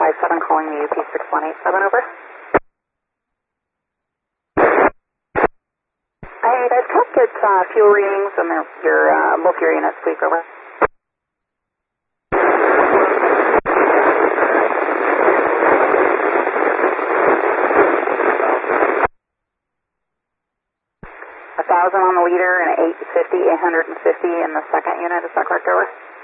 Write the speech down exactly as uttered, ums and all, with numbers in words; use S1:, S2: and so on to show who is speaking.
S1: five seven calling the U P six one eight seven, over. Hey guys, can I get uh, fuel readings and their, your, uh, both your units, please, over. A thousand on the leader and eight fifty, eight hundred fifty in the second unit, is that correct, over?